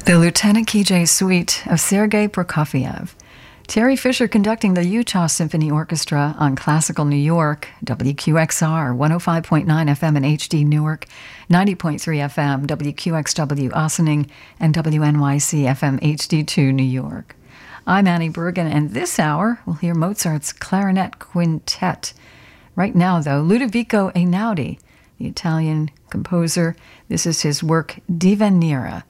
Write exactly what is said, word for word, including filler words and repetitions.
The Lieutenant K J Suite of Sergei Prokofiev. Terry Fisher conducting the Utah Symphony Orchestra on Classical New York, W Q X R, one oh five point nine F M in H D Newark, ninety point three F M, W Q X W Ossining, and W N Y C F M H D two New York. I'm Annie Bergen, and this hour we'll hear Mozart's Clarinet Quintet. Right now, though, Ludovico Einaudi, the Italian composer. This is his work Diva Nera.